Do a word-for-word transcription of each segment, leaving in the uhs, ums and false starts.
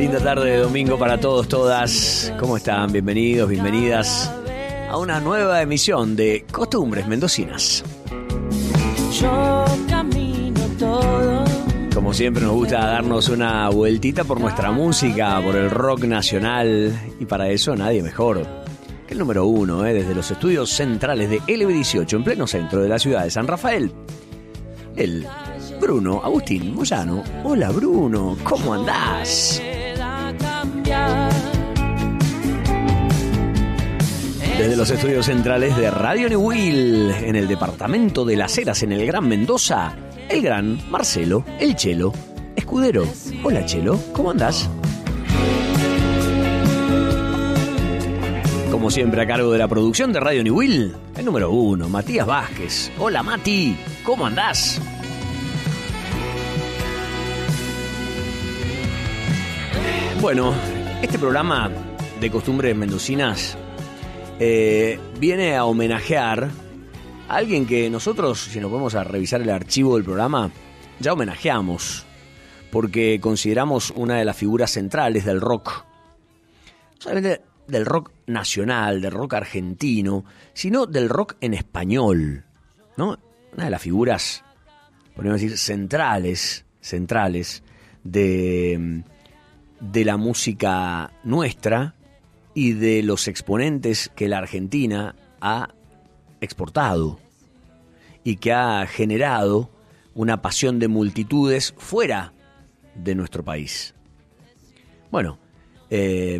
Linda tarde de domingo para todos, todas. ¿Cómo están? Bienvenidos, bienvenidas a una nueva emisión de Costumbres Mendocinas. Yo camino todo. Como siempre nos gusta darnos una vueltita por nuestra música, por el rock nacional, y para eso nadie mejor que el número uno, ¿eh? Desde los estudios centrales de L B dieciocho, en pleno centro de la ciudad de San Rafael, el Bruno Agustín Moyano. Hola Bruno, ¿cómo andás? Desde los estudios centrales de Radio New Will, en el departamento de Las Heras, en el Gran Mendoza, el gran Marcelo, el Chelo Escudero. Hola Chelo, ¿cómo andás? Como siempre a cargo de la producción de Radio New Will, el número uno, Matías Vázquez. Hola Mati, ¿cómo andás? Bueno, este programa de Costumbres Mendocinas eh, viene a homenajear a alguien que nosotros, si nos vamos a revisar el archivo del programa, ya homenajeamos, porque consideramos una de las figuras centrales del rock, no solamente del rock nacional, del rock argentino, sino del rock en español, ¿no? Una de las figuras, podríamos decir, centrales, centrales de... de la música nuestra y de los exponentes que la Argentina ha exportado y que ha generado una pasión de multitudes fuera de nuestro país. Bueno, eh,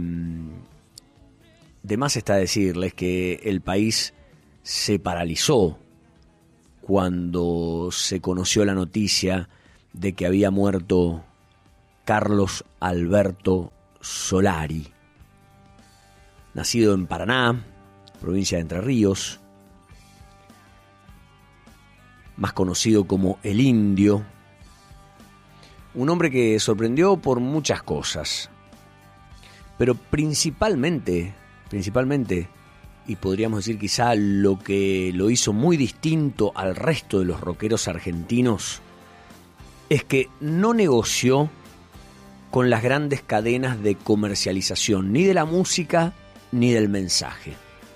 de más está decirles que el país se paralizó cuando se conoció la noticia de que había muerto Carlos Alberto Solari, nacido en Paraná, provincia de Entre Ríos, más conocido como El Indio, un hombre que sorprendió por muchas cosas, pero principalmente, principalmente, y podríamos decir quizá lo que lo hizo muy distinto al resto de los rockeros argentinos, es que no negoció con las grandes cadenas de comercialización, ni de la música ni del mensaje.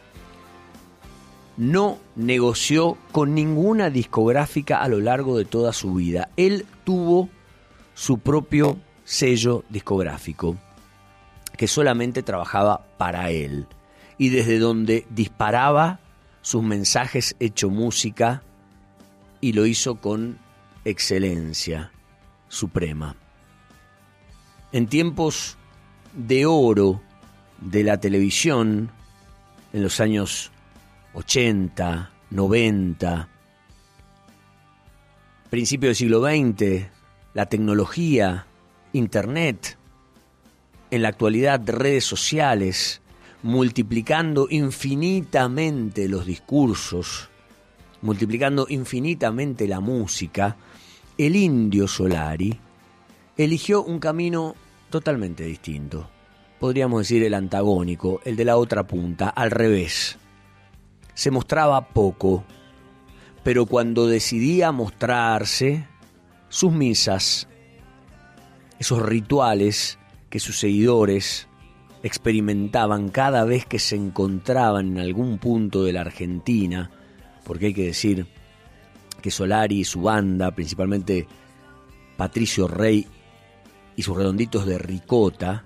No negoció con ninguna discográfica a lo largo de toda su vida. Él tuvo su propio sello discográfico, que solamente trabajaba para él, y desde donde disparaba sus mensajes hecho música, y lo hizo con excelencia suprema. En tiempos de oro de la televisión, en los años ochenta, noventa, principio del siglo veinte, la tecnología, internet, en la actualidad redes sociales, multiplicando infinitamente los discursos, multiplicando infinitamente la música, el Indio Solari eligió un camino totalmente distinto. Podríamos decir el antagónico, el de la otra punta, al revés. Se mostraba poco, pero cuando decidía mostrarse, sus misas, esos rituales que sus seguidores experimentaban cada vez que se encontraban en algún punto de la Argentina, porque hay que decir que Solari y su banda, principalmente Patricio Rey y sus redonditos de ricota,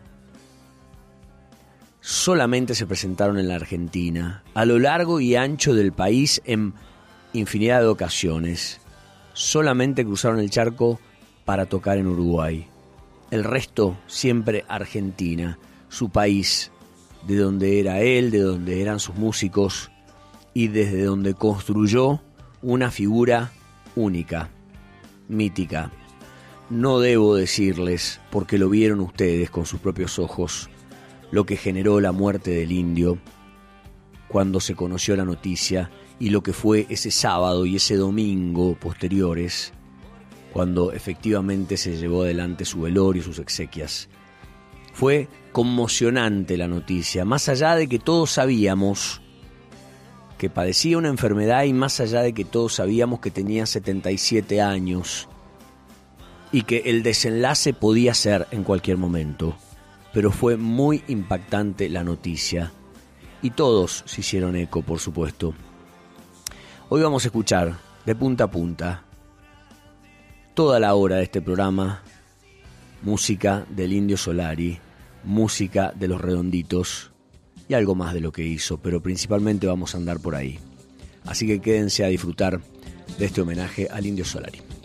solamente se presentaron en la Argentina, a lo largo y ancho del país en infinidad de ocasiones. Solamente cruzaron el charco para tocar en Uruguay. El resto siempre Argentina, su país, de donde era él, de donde eran sus músicos y desde donde construyó una figura única, mítica. No debo decirles, porque lo vieron ustedes con sus propios ojos, lo que generó la muerte del Indio cuando se conoció la noticia y lo que fue ese sábado y ese domingo posteriores, cuando efectivamente se llevó adelante su velorio y sus exequias. Fue conmocionante la noticia, más allá de que todos sabíamos que padecía una enfermedad y más allá de que todos sabíamos que tenía setenta y siete años y que el desenlace podía ser en cualquier momento. pero fue muy impactante la noticia. Y todos se hicieron eco, por supuesto. Hoy vamos a escuchar de punta a punta toda la hora de este programa, música del Indio Solari, música de Los Redonditos y algo más de lo que hizo, pero principalmente vamos a andar por ahí. Así que quédense a disfrutar de este homenaje al Indio Solari.